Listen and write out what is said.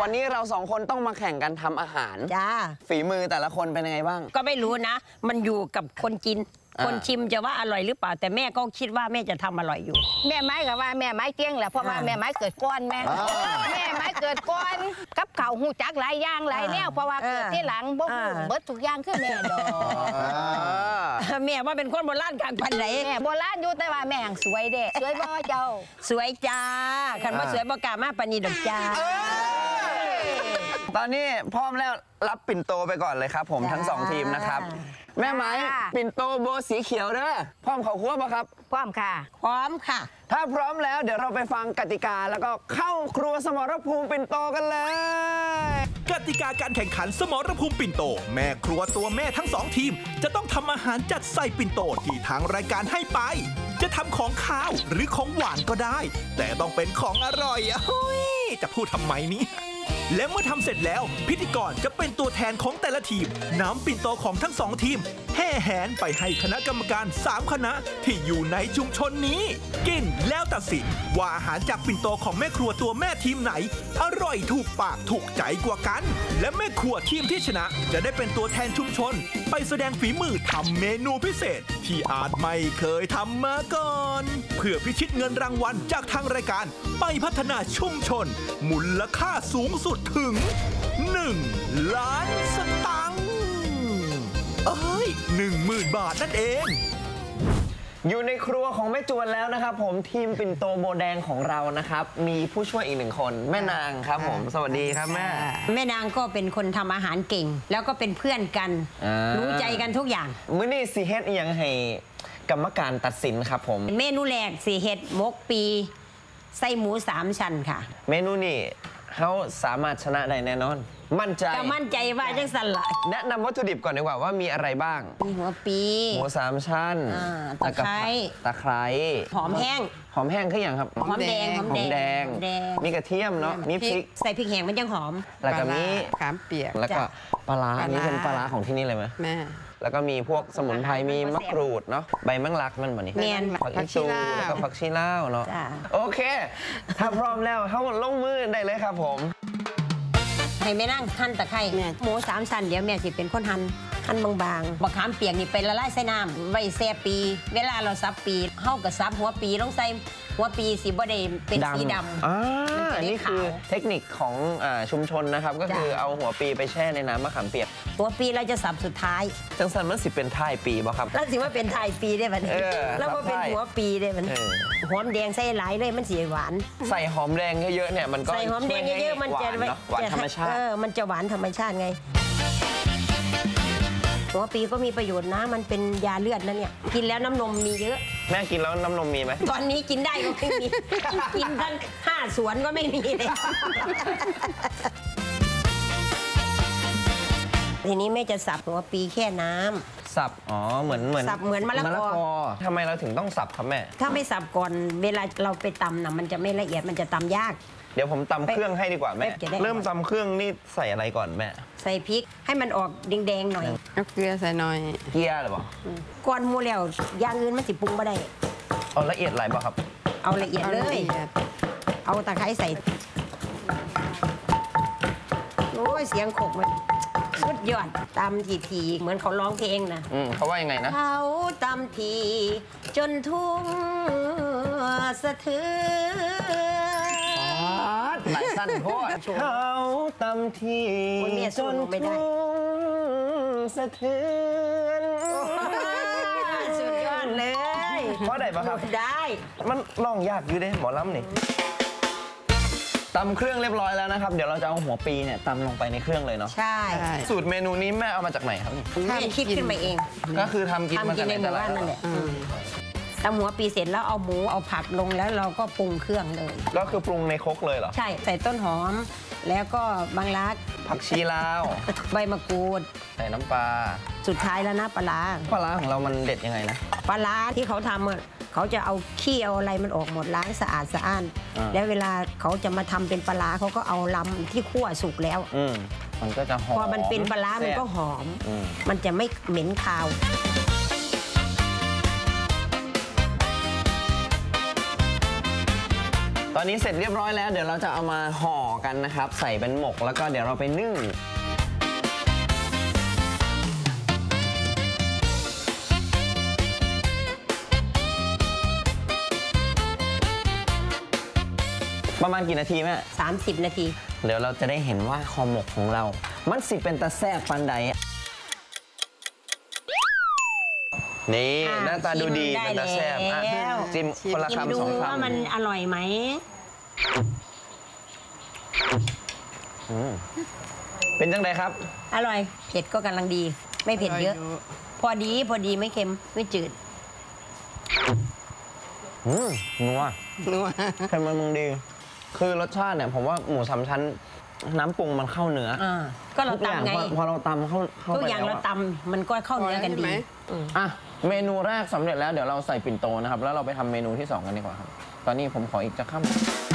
วันนี้เรา2 คนต้องมาแข่งกันทำอาหารจ้าฝีมือแต่ละคนเป็นยังไงบ้างก็ไม่รู้นะมันอยู่กับคนกินคนชิมจะว่าอร่อยหรือเปล่าแต่แม่ก็คิดว่าแม่จะทำอร่อยอยู่แม่ไม้ก็ว่าแม่ไม้เก่งแหละเพราะว่าแม่ไม้เกิดก้อนแม่ไม้เกิดก้อนกับเข่าหูจักหลายอย่างหลายแนวเพราะว่าเกิดที่หลังบ่เบิดทุกอย่างคือแม่ดอกแม่ว่าเป็นคนโบราณกลางปันไหนแม่โบราณอยู่แต่ว่าแม่สวยเด้สวยบ่เจ้าสวยจ้าคันว่าสวยบ่กล้ามาปานนี้ดอกจ้าตอนนี้พร้อมแล้วรับปิ่นโตไปก่อนเลยครับผมทั้ง2 ทีมนะครับแม่ไม้ปิ่นโตโบสีเขียวเด้อพร้อมเข้าครัวป่ะครับพร้อมค่ะพร้อมค่ะถ้าพร้อมแล้วเดี๋ยวเราไปฟังกติกาแล้วก็เข้าครัวสมรภูมิปิ่นโตกันเลยกติกาการแข่งขันสมรภูมิปิ่นโตแม่ครัวตัวแม่ทั้ง2 ทีมจะต้องทำอาหารจัดใส่ปิ่นโตที่ทางรายการให้ไปจะทำของข้าวหรือของหวานก็ได้แต่ต้องเป็นของอร่อยจะพูดทำไมนี้และเมื่อทำเสร็จแล้วพิธีกรจะเป็นตัวแทนของแต่ละทีมนำปิ่นโตของทั้ง2 ทีมแห่แหนไปให้คณะกรรมการ3 คณะที่อยู่ในชุมชนนี้กินแล้วตัดสินว่าอาหารจากปิ่นโตของแม่ครัวตัวแม่ทีมไหนอร่อยถูกปากถูกใจกว่ากันและแม่ครัวทีมที่ชนะจะได้เป็นตัวแทนชุมชนไปแสดงฝีมือทำเมนูพิเศษที่อาจไม่เคยทำมาก่อนเพื่อพิชิตเงินรางวัลจากทางรายการไปพัฒนาชุมชนมูลค่าสูงสุดถึง1 ล้านสตางค์10,000 บาทนั่นเองอยู่ในครัวของแม่จวนแล้วนะครับผมทีมปิ่นโตโบแดงของเรานะครับมีผู้ช่วยอีก1 คนแม่นางครับผมสวัสดีครับแม่นางก็เป็นคนทำอาหารเก่งแล้วก็เป็นเพื่อนกันรู้ใจกันทุกอย่างมื้อนี้สิเฮ็ดอีหยังให้กรรมการตัดสินครับผมเมนูแรกสิเฮ็ดหมกปีไส้หมู3 ชั้นค่ะเมนูนี้เขาสามารถชนะได้แน่นอนมั่นใจก็มั่นใจว่าจังสันละแนะนำวัตถุดิบก่อนดีกว่าว่ามีอะไรบ้างมีหัวปีหมู3 ชั้นตะไคร้หอมแห้งคืออย่างครับหอมแดงมีกระเทียมเนาะมีพริกใส่พริกแห้งมันจังหอมแล้วก็มีขามเปียกแล้วก็ปลาร้านี่เป็นปลาร้าของที่นี่เลยไหมแม่แล้วก็มีพวกสมุนไพรมีมะกรูดเนาะใบแมงลักมันแบบนี้ผักชีลาวแล้วก็ผักชีลาวเนาะโอเคถ้าพร้อมแล้วเข้าลงมือได้เลยครับผมให้แม่นั่งหั่นตะไคร้หมู3 ชั้นเดี๋ยวแม่สิเป็นคนหั่นบางๆบักขามเปียกนี่ไปละลายใส่น้ำไว้แช่ปีเวลาเราซับปีเฮาก็ซับหัวปีลงใส่หัวปีสีบ่ได้เป็นสีดำนี่คือเทคนิคของชุมชนนะครับก็คือเอาหัวปีไปแช่ในน้ำมะขามเปียกหัวปีเราจะสับสุดท้ายจังสันมันสิเป็นท้ายปีบ่ครับแล้วสิว่าเป็นท้ายปีได้บัดนี้แล้วว่าเป็นหัวปีได้บัดนี้หอมแดงใส่หลายเลยมันสีหวานใส่หอมแดงเยอะๆเนี่ยมันก็ใส่หอมแดงเยอะๆมันจะหวานธรรมชาติมันจะหวานธรรมชาติไงหัวปีก็มีประโยชน์นะมันเป็นยาเลือดนะเนี่ยกินแล้วน้ำนมมีเยอะแม่กินแล้วน้ำนมมีไหมตอนนี้กินได้ก็ไม่มีกินทั้ง5 สวนก็ไม่มีเลยทีนี้แม่จะสับหัวปีแค่น้ำสับเหมือนสับเหมือนมะละกอทำไมเราถึงต้องสับครับแม่ถ้าไม่สับก่อนเวลาเราไปตำนะมันจะไม่ละเอียดมันจะตำยากเดี๋ยวผมตำเครื่องให้ดีกว่าแม่เริ่มตำเครื่องนี่ใส่อะไรก่อนแม่ใส่พริกให้มันออกแดงๆหน่อยเอาเกลือใส่หน่อยเกลือหรือเปล่าก่อนหมูแล้วอย่างอื่นมันสิปรุงไม่ได้เอาละเอียดไหลป่ะครับเอาละเอียดเลยเอาตะไคร้ใส่โอ้ยเสียงขบมันสุดยอดตำทีเหมือนเขาร้องเพลงนะเขาว่ายังไงนะเขาตำทีจนทุ่งสะเทือนหลายสั้นโคตรเขาตำทีจนทุ่งสะเทือนสุดยอดเลยเพราะไหนบ้างครับได้มันร้องยากอยู่เด้หมอลำนี่ตำเครื่องเรียบร้อยแล้วนะครับเดี๋ยวเราจะเอาหัวปีเนี่ยตำลงไปในเครื่องเลยเนาะใช่สูตรเมนูนี้แม่เอามาจากไหนครับแม่คิดขึ้นมาเองก็คือทำกินมาจากในหมู่บ้านนั่นแหละตำหัวปีเสร็จแล้วเอาหมูเอาผักลงแล้วเราก็ปรุงเครื่องเลยก็คือปรุงในครกเลยเหรอใช่ใส่ต้นหอมแล้วก็บางรักผักชีลาวใบมะกรูดใส่น้ำปลาสุดท้ายแล้วนะปลาร้าของเรามันเด็ดยังไงนะปลาที่เขาทำเขาจะเอาขี้เอาอะไรมันออกหมดล้างสะอาดสะอ้านแล้วเวลาเขาจะมาทำเป็นปลาเขาก็เอาลำที่คั่วสุกแล้วมันก็จะหอมพอมันเป็นปลามันก็หอมมันจะไม่เหม็นคาวตอนอนนี้เสร็จเรียบร้อยแล้วเดี๋ยวเราจะเอามาห่อกันนะครับใส่เป็นหมกแล้วก็เดี๋ยวเราไปนึ่งประมาณกี่นาทีแม่ 30 นาทีเดี๋ยวเราจะได้เห็นว่าห่อหมกของเรา มันสิเป็นตาแซ่บปันใดนี่หน้าตาดูดีเป็นตาแซ่บอ่ะจิ้มคนละชิมดูคำ2 ว่าคำมันอร่อยไหมเป็นจังไดครับอร่อย เผ็ดก็กำลังดี ไม่เผ็ดเยอะ พอดีไม่เค็มไม่จืดนัวนัวเค็มมันมึงดี คือรสชาติเนี่ยผมว่าหมูสามชั้นน้ำปรุงมันเข้าเนื้อก็เราทุกอย่างตำไงพอเราตำเข้าทุกอย่างไปเราแล้วตำมันก็เข้าเนื้อกันดีอ่ะเมนูแรกสำเร็จแล้วเดี๋ยวเราใส่ปิ่นโตนะครับแล้วเราไปทำเมนูที่ 2 กันดีกว่าครับตอนนี้ผมขออีกจะข้าม